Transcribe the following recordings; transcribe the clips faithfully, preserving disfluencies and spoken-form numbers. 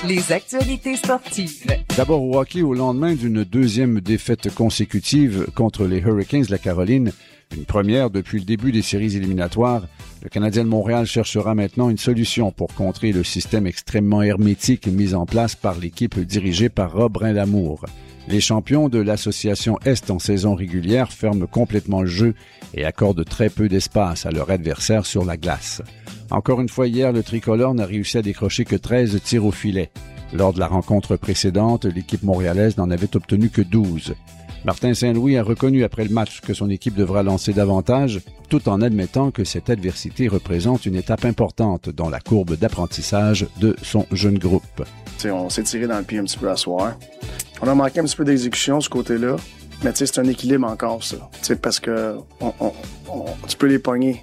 Les actualités sportives. D'abord au hockey, au lendemain d'une deuxième défaite consécutive contre les Hurricanes de la Caroline, une première depuis le début des séries éliminatoires, le Canadien de Montréal cherchera maintenant une solution pour contrer le système extrêmement hermétique mis en place par l'équipe dirigée par Rob Brindamour. Les champions de l'association Est en saison régulière ferment complètement le jeu et accordent très peu d'espace à leur adversaire sur la glace. Encore une fois hier, le tricolore n'a réussi à décrocher que treize tirs au filet. Lors de la rencontre précédente, l'équipe montréalaise n'en avait obtenu que douze. Martin Saint-Louis a reconnu après le match que son équipe devra lancer davantage, tout en admettant que cette adversité représente une étape importante dans la courbe d'apprentissage de son jeune groupe. T'sais, on s'est tiré dans le pied un petit peu à soir. On a manqué un petit peu d'exécution ce côté-là, mais c'est un équilibre encore, ça. T'sais, parce que on, on, on, tu peux les pogner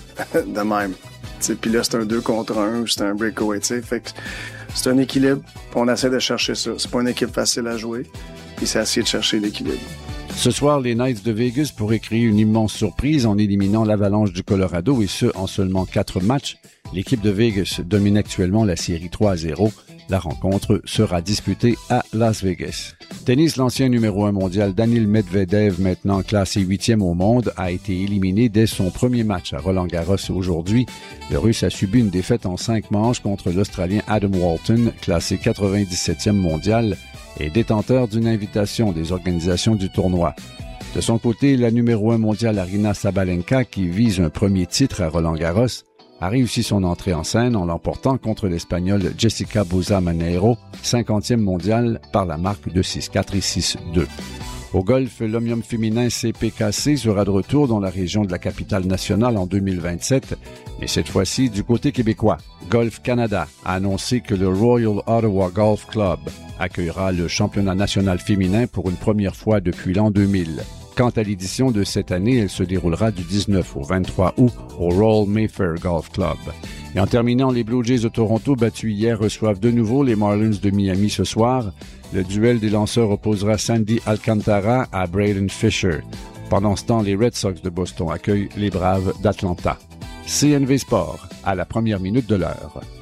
de même. Puis là, c'est un deux contre un, c'est un breakaway. T'sais. Fait que c'est un équilibre, on essaie de chercher ça. C'est pas une équipe facile à jouer, puis c'est essayer de chercher l'équilibre. Ce soir, les Knights de Vegas pourraient créer une immense surprise en éliminant l'Avalanche du Colorado, et ce, en seulement quatre matchs. L'équipe de Vegas domine actuellement la série trois à zéro. La rencontre sera disputée à Las Vegas. Tennis, l'ancien numéro un mondial Daniil Medvedev, maintenant classé huitième au monde, a été éliminé dès son premier match à Roland-Garros aujourd'hui. Le Russe a subi une défaite en cinq manches contre l'Australien Adam Walton, classé quatre-vingt-dix-septième mondial et détenteur d'une invitation des organisations du tournoi. De son côté, la numéro un mondiale Aryna Sabalenka, qui vise un premier titre à Roland-Garros, a réussi son entrée en scène en l'emportant contre l'Espagnole Jessica Buza Maneiro, cinquantième mondiale, par la marque de six quatre et six deux. Au golf, l'Omnium féminin C P K C sera de retour dans la région de la capitale nationale en deux mille vingt-sept, mais cette fois-ci du côté québécois. Golf Canada a annoncé que le Royal Ottawa Golf Club accueillera le championnat national féminin pour une première fois depuis l'an deux mille. Quant à l'édition de cette année, elle se déroulera du dix-neuf au vingt-trois août au Royal Mayfair Golf Club. Et en terminant, les Blue Jays de Toronto, battus hier, reçoivent de nouveau les Marlins de Miami ce soir. Le duel des lanceurs opposera Sandy Alcantara à Braden Fisher. Pendant ce temps, les Red Sox de Boston accueillent les Braves d'Atlanta. C N V Sport, à la première minute de l'heure.